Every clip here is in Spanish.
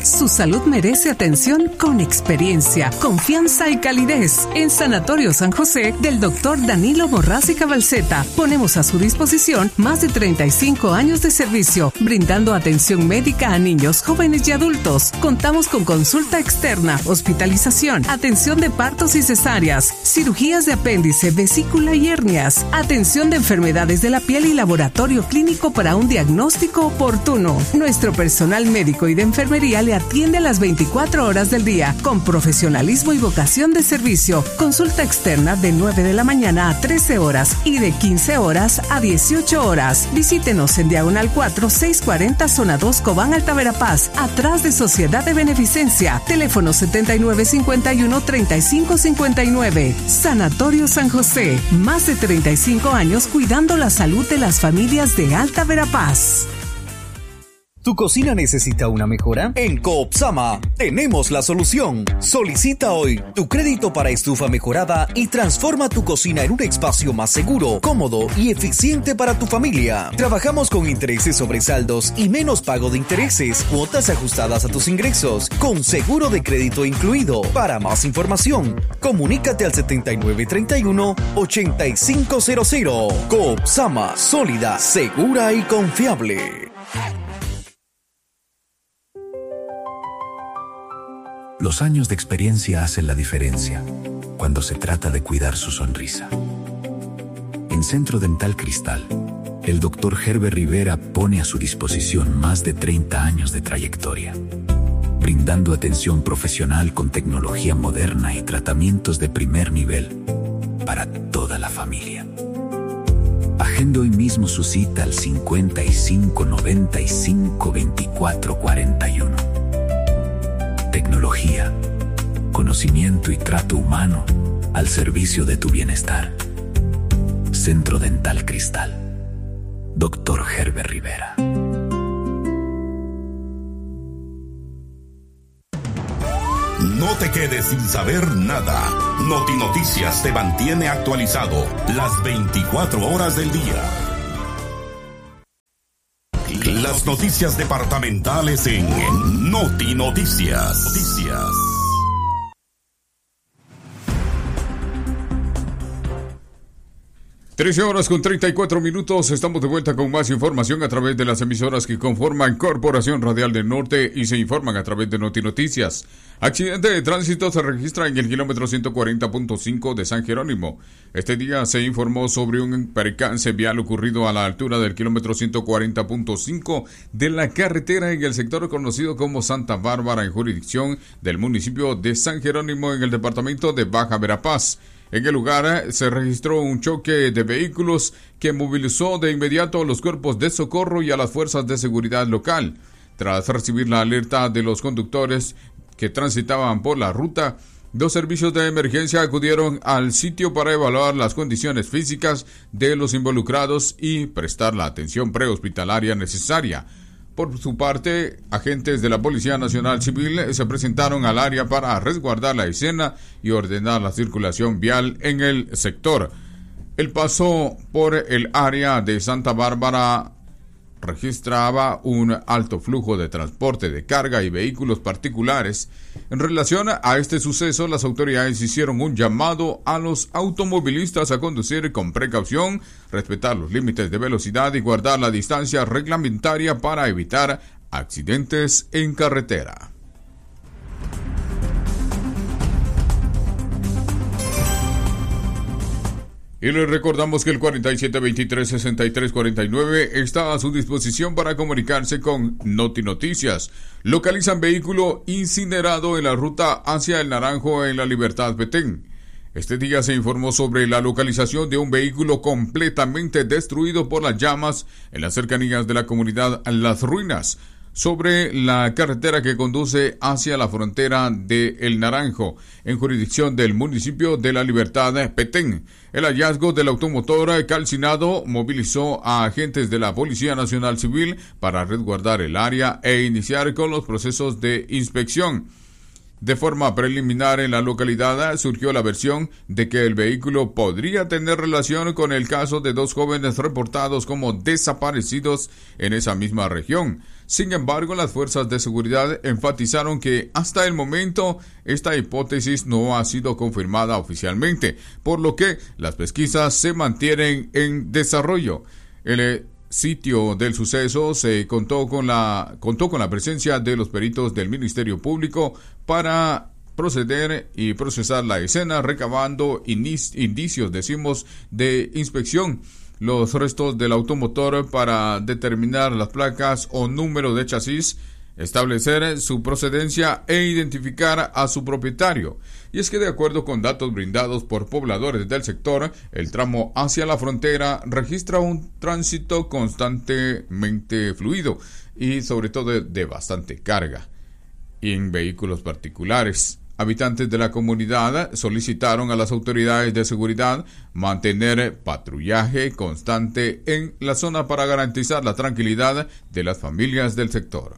Su salud merece atención con experiencia, confianza y calidez. En Sanatorio San José del Dr. Danilo Borrás y Cabalceta ponemos a su disposición más de 35 años de servicio, brindando atención médica a niños, jóvenes y adultos. Contamos con consulta externa, hospitalización, atención de partos y cesáreas, cirugías de apéndice, vesícula y hernias, atención de enfermedades de la piel y laboratorio clínico para un diagnóstico oportuno. Nuestro personal médico y de enfermería le atiende a las 24 horas del día, con profesionalismo y vocación de servicio. Consulta externa de 9 de la mañana a 13 horas y de 15 horas a 18 horas. Visítenos en Diagonal 4, 640, Zona 2, Cobán, Alta Verapaz, atrás de Sociedad de Beneficencia. Teléfono 7951-3559. Sanatorio San José. Más de 35 años cuidando la salud de las familias de Alta Verapaz. ¿Tu cocina necesita una mejora? En Coopsama tenemos la solución. Solicita hoy tu crédito para estufa mejorada y transforma tu cocina en un espacio más seguro, cómodo y eficiente para tu familia. Trabajamos con intereses sobre saldos y menos pago de intereses, cuotas ajustadas a tus ingresos, con seguro de crédito incluido. Para más información, comunícate al 7931-8500. Coopsama, sólida, segura y confiable. Los años de experiencia hacen la diferencia cuando se trata de cuidar su sonrisa. En Centro Dental Cristal, el Dr. Herbert Rivera pone a su disposición más de 30 años de trayectoria, brindando atención profesional con tecnología moderna y tratamientos de primer nivel para toda la familia. Agende hoy mismo su cita al 55 95 24 41. Tecnología, conocimiento y trato humano al servicio de tu bienestar. Centro Dental Cristal. Dr. Herbert Rivera. No te quedes sin saber nada. Noti Noticias te mantiene actualizado las 24 horas del día. Las noticias departamentales en Noti Noticias. 13 horas con 34 minutos. Estamos de vuelta con más información a través de las emisoras que conforman Corporación Radial del Norte y se informan a través de Noti Noticias. Accidente de tránsito se registra en el kilómetro 140.5 de San Jerónimo. Este día se informó sobre un percance vial ocurrido a la altura del kilómetro 140.5 de la carretera en el sector conocido como Santa Bárbara, en jurisdicción del municipio de San Jerónimo, en el departamento de Baja Verapaz. En el lugar se registró un choque de vehículos que movilizó de inmediato a los cuerpos de socorro y a las fuerzas de seguridad local. Tras recibir la alerta de los conductores que transitaban por la ruta, dos servicios de emergencia acudieron al sitio para evaluar las condiciones físicas de los involucrados y prestar la atención prehospitalaria necesaria. Por su parte, agentes de la Policía Nacional Civil se presentaron al área para resguardar la escena y ordenar la circulación vial en el sector. El paso por el área de Santa Bárbara registraba un alto flujo de transporte de carga y vehículos particulares. En relación a este suceso, las autoridades hicieron un llamado a los automovilistas a conducir con precaución, respetar los límites de velocidad y guardar la distancia reglamentaria para evitar accidentes en carretera. Y les recordamos que el 4723-6349 está a su disposición para comunicarse con Noti Noticias. Localizan vehículo incinerado en la ruta hacia el Naranjo en la Libertad Petén. Este día se informó sobre la localización de un vehículo completamente destruido por las llamas en las cercanías de la comunidad Las Ruinas, sobre la carretera que conduce hacia la frontera de El Naranjo, en jurisdicción del municipio de La Libertad, Petén. El hallazgo del automotor calcinado movilizó a agentes de la Policía Nacional Civil para resguardar el área e iniciar con los procesos de inspección. De forma preliminar en la localidad surgió la versión de que el vehículo podría tener relación con el caso de 2 jóvenes reportados como desaparecidos en esa misma región. Sin embargo, las fuerzas de seguridad enfatizaron que hasta el momento esta hipótesis no ha sido confirmada oficialmente, por lo que las pesquisas se mantienen en desarrollo. El sitio del suceso se contó con la presencia de los peritos del Ministerio Público para proceder y procesar la escena, recabando indicios, de inspección los restos del automotor para determinar las placas o número de chasis, establecer su procedencia e identificar a su propietario. Y es que de acuerdo con datos brindados por pobladores del sector, el tramo hacia la frontera registra un tránsito constantemente fluido y sobre todo de bastante carga y en vehículos particulares. Habitantes de la comunidad solicitaron a las autoridades de seguridad mantener patrullaje constante en la zona para garantizar la tranquilidad de las familias del sector.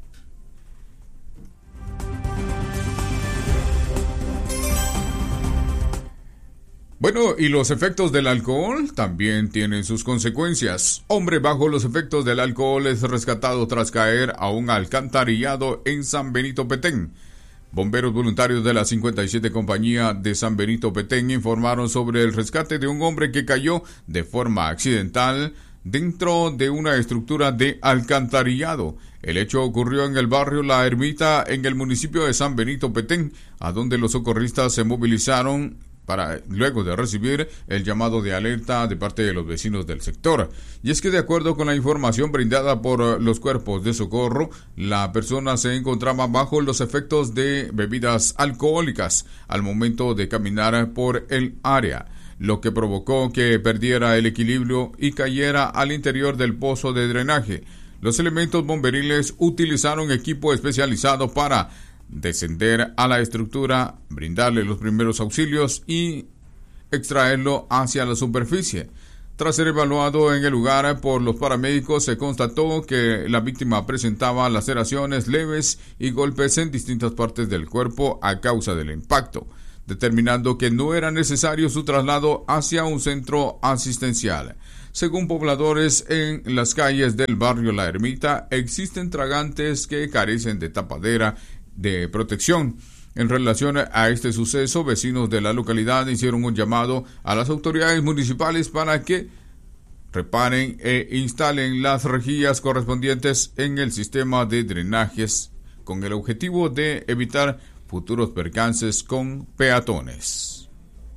Bueno, y los efectos del alcohol también tienen sus consecuencias. Hombre bajo los efectos del alcohol es rescatado tras caer a un alcantarillado en San Benito, Petén. Bomberos voluntarios de la 57 Compañía de San Benito, Petén informaron sobre el rescate de un hombre que cayó de forma accidental dentro de una estructura de alcantarillado. El hecho ocurrió en el barrio La Ermita, en el municipio de San Benito, Petén, a donde los socorristas se movilizaron luego de recibir el llamado de alerta de parte de los vecinos del sector. Y es que de acuerdo con la información brindada por los cuerpos de socorro, la persona se encontraba bajo los efectos de bebidas alcohólicas al momento de caminar por el área, lo que provocó que perdiera el equilibrio y cayera al interior del pozo de drenaje. Los elementos bomberiles utilizaron equipo especializado para descender a la estructura, brindarle los primeros auxilios y extraerlo hacia la superficie. Tras ser evaluado en el lugar por los paramédicos, se constató que la víctima presentaba laceraciones leves y golpes en distintas partes del cuerpo a causa del impacto, determinando que no era necesario su traslado hacia un centro asistencial. Según pobladores en las calles del barrio La Ermita, existen tragantes que carecen de tapadera de protección. En relación a este suceso, vecinos de la localidad hicieron un llamado a las autoridades municipales para que reparen e instalen las rejillas correspondientes en el sistema de drenajes con el objetivo de evitar futuros percances con peatones.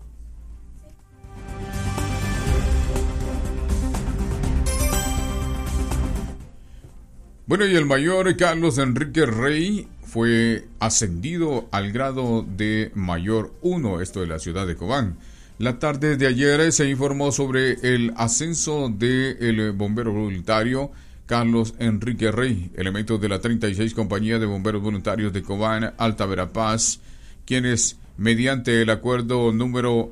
Bueno, y el mayor Carlos Enrique Rey fue ascendido al grado de mayor 1, esto de la ciudad de Cobán. La tarde de ayer se informó sobre el ascenso del bombero voluntario Carlos Enrique Rey, elementos de la 36 Compañía de Bomberos Voluntarios de Cobán, Alta Verapaz, quienes mediante el acuerdo número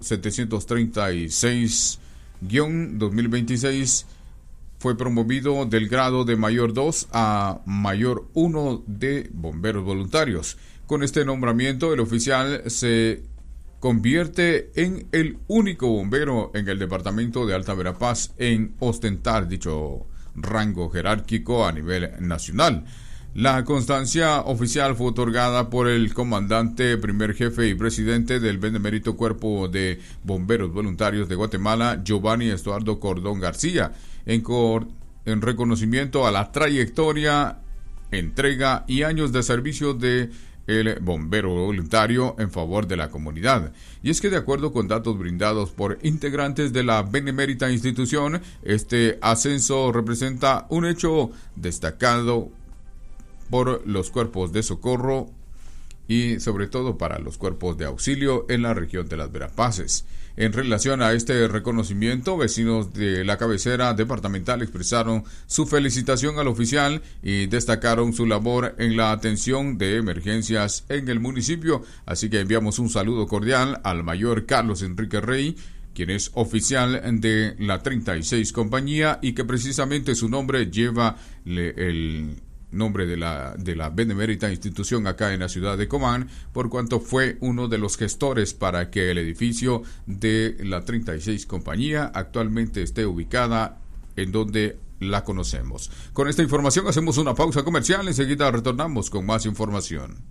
736-2026 fue promovido del grado de mayor 2 a mayor 1 de bomberos voluntarios. Con este nombramiento, el oficial se convierte en el único bombero en el departamento de Alta Verapaz en ostentar dicho rango jerárquico a nivel nacional. La constancia oficial fue otorgada por el comandante, primer jefe y presidente del Benemérito Cuerpo de Bomberos Voluntarios de Guatemala, Giovanni Estuardo Cordón García, en reconocimiento a la trayectoria, entrega y años de servicio de el bombero voluntario en favor de la comunidad. Y es que de acuerdo con datos brindados por integrantes de la benemérita institución, este ascenso representa un hecho destacado por los cuerpos de socorro y sobre todo para los cuerpos de auxilio en la región de las Verapaces. En relación a este reconocimiento, vecinos de la cabecera departamental expresaron su felicitación al oficial y destacaron su labor en la atención de emergencias en el municipio. Así que enviamos un saludo cordial al mayor Carlos Enrique Rey, quien es oficial de la 36 Compañía y que precisamente su nombre lleva el nombre de la benemérita institución acá en la ciudad de Cobán, por cuanto fue uno de los gestores para que el edificio de la 36 compañía actualmente esté ubicada en donde la conocemos. Con esta información hacemos una pausa comercial, enseguida retornamos con más información.